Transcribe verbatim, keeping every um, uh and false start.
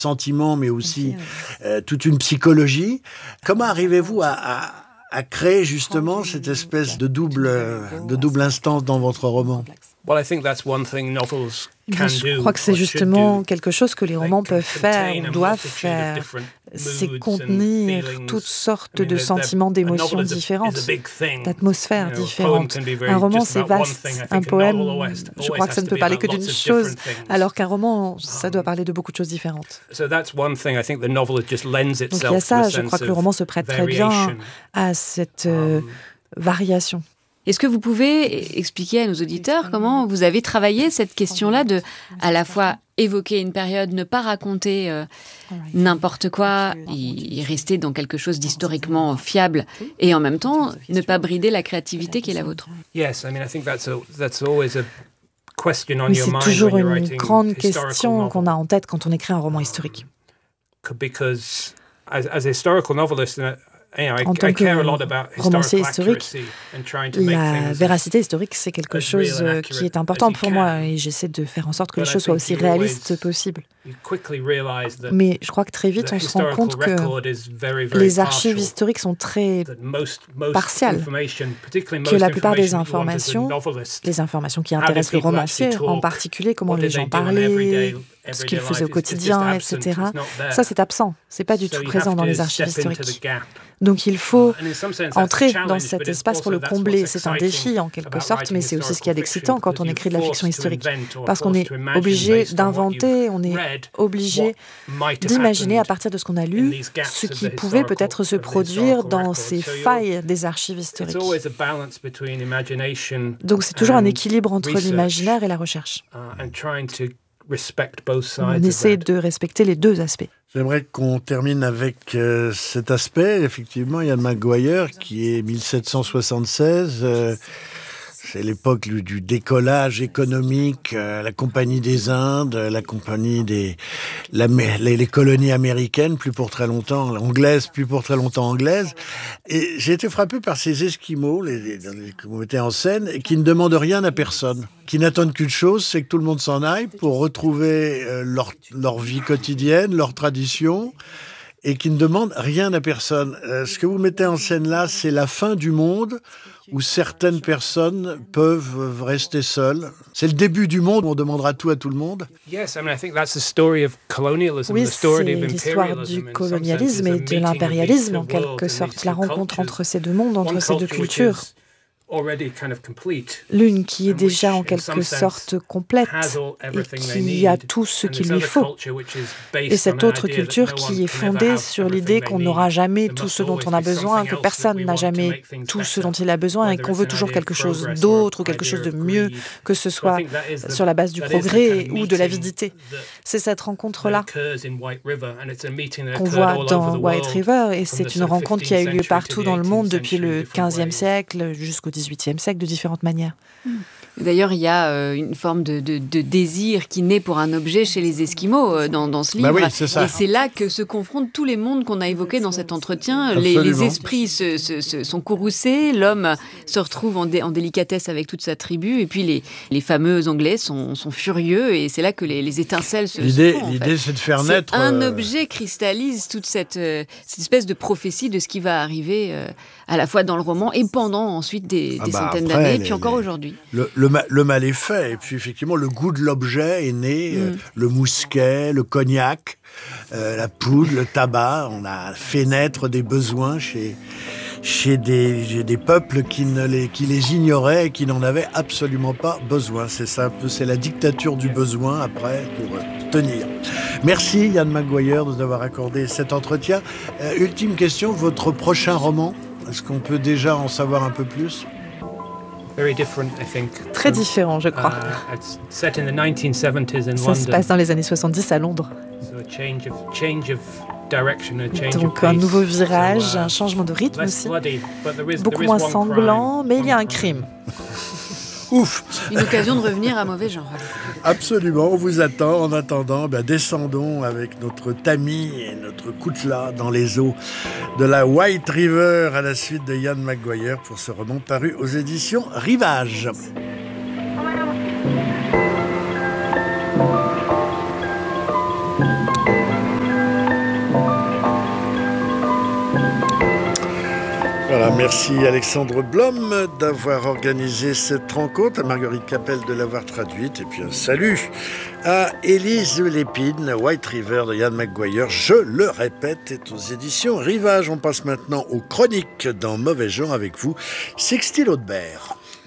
sentiments, mais aussi euh, toute une psychologie. Comment arrivez-vous à, à, à créer justement cette espèce de double, de double instance dans votre roman ? Well, I think that's one thing novels can do. Je crois que c'est justement quelque chose que les romans peuvent faire ou doivent faire. C'est contenir toutes sortes de sentiments, d'émotions différentes, d'atmosphères différentes. Un roman, c'est vaste. Un poème, je crois que ça ne peut parler que d'une chose, alors qu'un roman, ça doit parler de beaucoup de choses différentes. Donc il y a ça, je crois que le roman se prête très bien à cette euh, variation. Est-ce que vous pouvez expliquer à nos auditeurs comment vous avez travaillé cette question-là de, à la fois évoquer une période, ne pas raconter euh, n'importe quoi, y, y rester dans quelque chose d'historiquement fiable, et en même temps ne pas brider la créativité qui est la vôtre? Oui, c'est toujours une grande question qu'on a en tête quand on écrit un roman historique. En tant que romancier historique, la véracité historique, c'est quelque chose qui est important pour moi et j'essaie de faire en sorte que les choses soient aussi réalistes possibles. Mais je crois que très vite, on se rend compte que les archives historiques sont très partiales, que la plupart des informations, les informations qui intéressent le romancier, en particulier comment les gens parlaient, ce qu'ils faisaient au quotidien, et cetera, ça c'est absent, c'est pas du tout présent dans les archives historiques. Donc il faut entrer dans cet espace pour le combler. C'est un défi en quelque sorte, mais c'est aussi ce qu'il y a d'excitant quand on écrit de la fiction historique. Parce qu'on est obligé d'inventer, on est obligé d'imaginer à partir de ce qu'on a lu, ce qui pouvait peut-être se produire dans ces failles des archives historiques. Donc c'est toujours un équilibre entre l'imaginaire et la recherche. On essaie de respecter les deux aspects. J'aimerais qu'on termine avec euh, cet aspect, effectivement, Ian McGuire, qui est mille sept cent soixante-seize, euh, c'est l'époque du, du décollage économique, euh, la Compagnie des Indes, la Compagnie des... La, les, les colonies américaines, plus pour très longtemps anglaises, plus pour très longtemps anglaises. Et j'ai été frappé par ces Esquimaux, les, les, les, qui ont été en scène, et qui ne demandent rien à personne, qui n'attendent qu'une chose, c'est que tout le monde s'en aille pour retrouver euh, leur, leur vie quotidienne, leur tradition, et qui ne demandent rien à personne. Euh, ce que vous mettez en scène là, c'est la fin du monde où certaines personnes peuvent rester seules. C'est le début du monde où on demandera tout à tout le monde. Oui, c'est l'histoire du colonialisme et de l'impérialisme, en quelque sorte, la rencontre entre ces deux mondes, entre ces deux cultures. L'une qui est déjà en quelque sorte complète et qui a tout ce qu'il lui faut. Et cette autre culture qui est fondée sur l'idée qu'on n'aura jamais tout ce dont on a besoin, que personne n'a jamais tout ce dont il a besoin et qu'on veut toujours quelque chose d'autre ou quelque chose de mieux, que ce soit sur la base du progrès ou de l'avidité. C'est cette rencontre-là qu'on voit dans White River et c'est une rencontre qui a eu lieu partout dans le monde depuis le quinzième siècle jusqu'au dix-huitième siècle de différentes manières. D'ailleurs, il y a euh, une forme de, de, de désir qui naît pour un objet chez les Esquimaux euh, dans, dans ce livre. Bah oui, c'est ça. Et c'est là que se confrontent tous les mondes qu'on a évoqués dans cet entretien. Les, les esprits se, se, se sont courroucés, l'homme se retrouve en, dé, en délicatesse avec toute sa tribu, et puis les, les fameux Anglais sont, sont furieux, et c'est là que les, les étincelles se, l'idée, se font. L'idée, fait. c'est de faire c'est naître... Un euh... objet cristallise toute cette, euh, cette espèce de prophétie de ce qui va arriver euh, à la fois dans le roman et pendant ensuite des, ah des bah centaines après, d'années, et les, puis encore les... aujourd'hui. Le, le, le mal est fait, et puis effectivement, le goût de l'objet est né, mm. euh, le mousquet, le cognac, euh, la poudre, le tabac, on a fait naître des besoins chez, chez, des, des peuples qui, ne les, qui les ignoraient et qui n'en avaient absolument pas besoin. C'est ça un peu, c'est la dictature du besoin après pour euh, tenir. Merci Ian McGuire de nous avoir accordé cet entretien. Euh, ultime question, votre prochain roman, est-ce qu'on peut déjà en savoir un peu plus ? Très différent, je crois. Ça se passe dans les années soixante-dix à Londres. Donc un nouveau virage, un changement de rythme aussi. Beaucoup moins sanglant, mais il y a un crime. Ouf. Une occasion de revenir à mauvais genre. Absolument, on vous attend. En attendant, ben, descendons avec notre tamis et notre coutelas dans les eaux de la White River à la suite de Ian McGuire pour ce roman paru aux éditions Rivage. Merci Alexandre Blom d'avoir organisé cette rencontre, à Marguerite Capelle de l'avoir traduite, et puis un salut à Élise Lépine. White River de Ian McGuire, je le répète, est aux éditions Rivage. On passe maintenant aux chroniques dans Mauvais Genre avec vous, Sixtine Audebert.